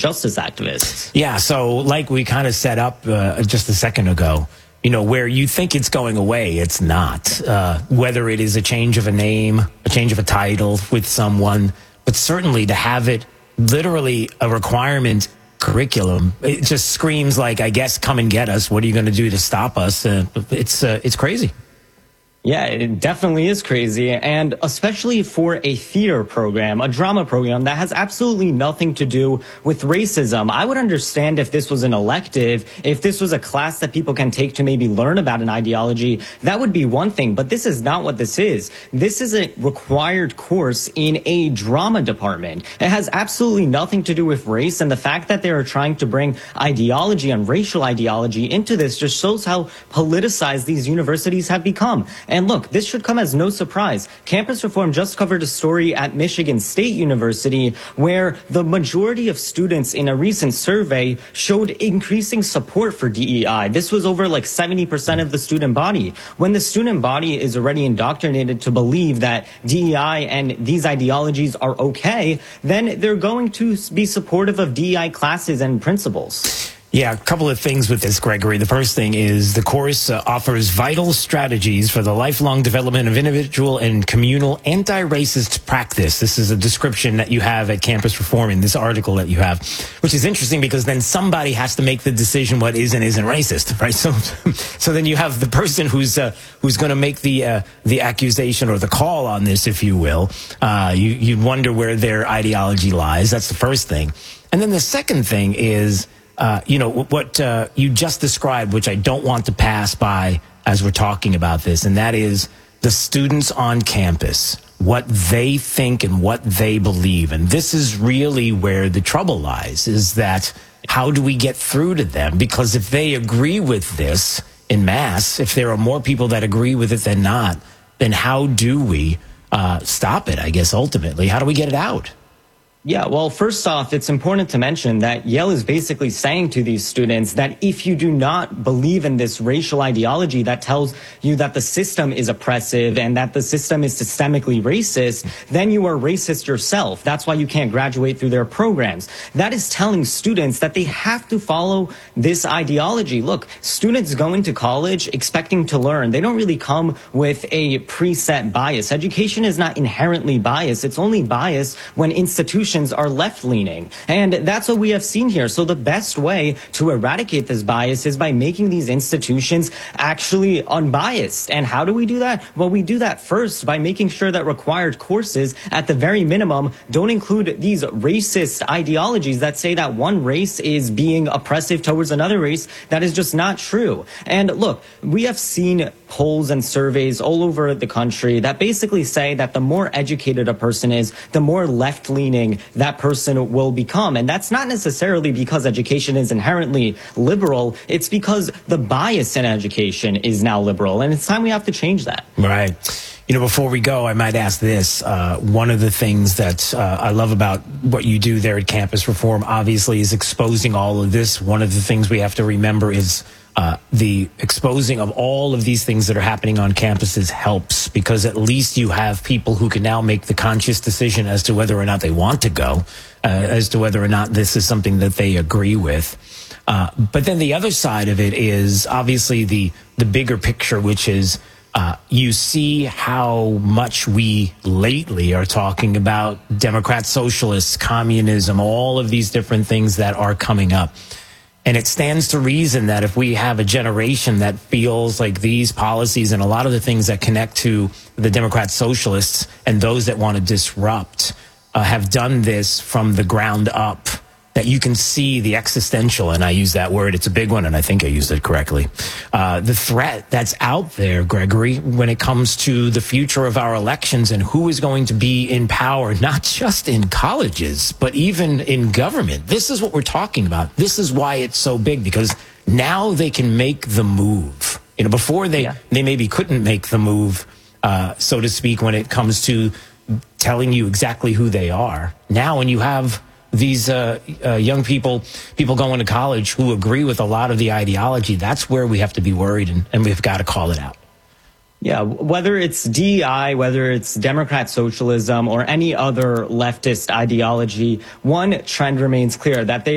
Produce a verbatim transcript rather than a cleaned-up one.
justice activists. Yeah, so like we kind of set up uh, just a second ago, you know, where you think it's going away, it's not. Uh, whether it is a change of a name, a change of a title with someone, but certainly to have it literally a requirement curriculum, it just screams like, I guess, come and get us. What are you going to do to stop us? Uh, it's uh, it's crazy. Yeah, it definitely is crazy, and especially for a theater program, a drama program that has absolutely nothing to do with racism. I would understand if this was an elective, if this was a class that people can take to maybe learn about an ideology, that would be one thing, but this is not what this is. This is a required course in a drama department. It has absolutely nothing to do with race, and the fact that they are trying to bring ideology and racial ideology into this just shows how politicized these universities have become. And look, this should come as no surprise. Campus Reform just covered a story at Michigan State University where the majority of students in a recent survey showed increasing support for D E I. This was over like seventy percent of the student body. When the student body is already indoctrinated to believe that D E I and these ideologies are okay, then they're going to be supportive of D E I classes and principles. Yeah, a couple of things with this, Gregory. The first thing is the course uh, offers vital strategies for the lifelong development of individual and communal anti-racist practice. This is a description that you have at Campus Reform in this article that you have, which is interesting because then somebody has to make the decision what is and isn't racist, right? So, so then you have the person who's uh, who's going to make the uh, the accusation or the call on this, if you will. Uh, you you wonder where their ideology lies. That's the first thing, and then the second thing is. Uh, you know, what uh, you just described, which I don't want to pass by as we're talking about this, and that is the students on campus, what they think and what they believe. And this is really where the trouble lies, is that how do we get through to them? Because if they agree with this in mass, if there are more people that agree with it than not, then how do we uh, stop it, I guess, ultimately? How do we get it out? Yeah, well, first off, it's important to mention that Yale is basically saying to these students that if you do not believe in this racial ideology that tells you that the system is oppressive and that the system is systemically racist, then you are racist yourself. That's why you can't graduate through their programs. That is telling students that they have to follow this ideology. Look, students go into college expecting to learn. They don't really come with a preset bias. Education is not inherently biased. It's only biased when institutions are left-leaning. And that's what we have seen here. So the best way to eradicate this bias is by making these institutions actually unbiased. And how do we do that? Well, we do that first by making sure that required courses, at the very minimum, don't include these racist ideologies that say that one race is being oppressive towards another race. That is just not true. And look, we have seen polls and surveys all over the country that basically say that the more educated a person is, the more left-leaning that person will become. And that's not necessarily because education is inherently liberal. It's because the bias in education is now liberal. And it's time we have to change that. Right. You know, before we go, I might ask this. Uh, one of the things that uh, I love about what you do there at Campus Reform, obviously, is exposing all of this. One of the things we have to remember is Uh, the exposing of all of these things that are happening on campuses helps, because at least you have people who can now make the conscious decision as to whether or not they want to go, uh, as to whether or not this is something that they agree with. Uh, but then the other side of it is obviously the, the bigger picture, which is uh, you see how much we lately are talking about Democrat socialists, communism, all of these different things that are coming up. And it stands to reason that if we have a generation that feels like these policies and a lot of the things that connect to the Democrat socialists and those that want to disrupt uh, have done this from the ground up, that you can see the existential, and I use that word, it's a big one, and I think I used it correctly, uh, the threat that's out there, Gregory, when it comes to the future of our elections and who is going to be in power, not just in colleges, but even in government. This is what we're talking about. This is why it's so big, because now they can make the move. You know, before they, yeah. they maybe couldn't make the move, uh, so to speak, when it comes to telling you exactly who they are. Now, when you have these uh, uh, young people, people going to college who agree with a lot of the ideology, that's where we have to be worried, and, and we've got to call it out. Yeah, whether it's D E I, whether it's Democrat socialism, or any other leftist ideology, one trend remains clear, that they